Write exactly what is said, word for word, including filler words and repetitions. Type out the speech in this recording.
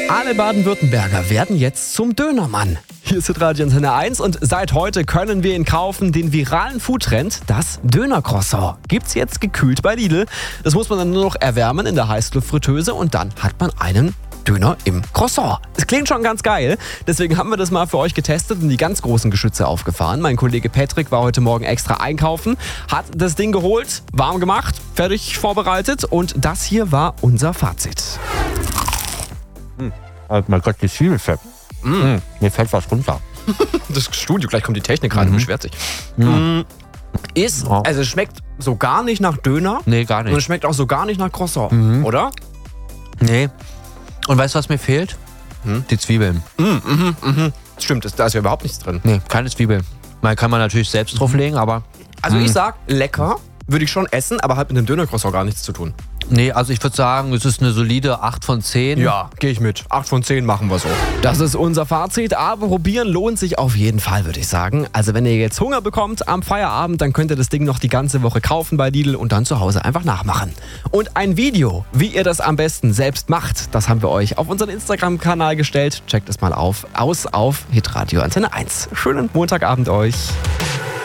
Alle Baden-Württemberger werden jetzt zum Dönermann. Hier ist Radio Antenne eins und seit heute können wir ihn kaufen, den viralen Foodtrend, das Dönercroissant. Gibt's jetzt gekühlt bei Lidl. Das muss man dann nur noch erwärmen in der Heißluftfritteuse und dann hat man einen Döner im Croissant. Es klingt schon ganz geil, deswegen haben wir das mal für euch getestet und die ganz großen Geschütze aufgefahren. Mein Kollege Patrick war heute Morgen extra einkaufen, hat das Ding geholt, warm gemacht, fertig vorbereitet und das hier war unser Fazit. Hm. Oh mein Gott, die Zwiebelfett. Mm. Mm. Mir fällt was runter. Das Studio, gleich kommt die Technik rein mhm. und beschwert sich. Mhm. Ist, also es schmeckt so gar nicht nach Döner. Nee, gar nicht. Und es schmeckt auch so gar nicht nach Croissant, mhm. oder? Nee. Und weißt du, was mir fehlt? Hm? Die Zwiebeln. Mhm, mhm, mhm. Stimmt, da ist ja überhaupt nichts drin. Nee, keine Zwiebeln. Man kann man natürlich selbst drauflegen, aber... Also mh. ich sag, lecker, würde ich schon essen, aber hat mit dem Dönercroissant gar nichts zu tun. Nee, also ich würde sagen, es ist eine solide acht von zehn. Ja, gehe ich mit. acht von zehn machen wir so. Das ist unser Fazit, aber probieren lohnt sich auf jeden Fall, würde ich sagen. Also wenn ihr jetzt Hunger bekommt am Feierabend, dann könnt ihr das Ding noch die ganze Woche kaufen bei Lidl und dann zu Hause einfach nachmachen. Und ein Video, wie ihr das am besten selbst macht, das haben wir euch auf unseren Instagram-Kanal gestellt. Checkt es mal auf, aus auf hitradio Antenne eins. Schönen Montagabend euch.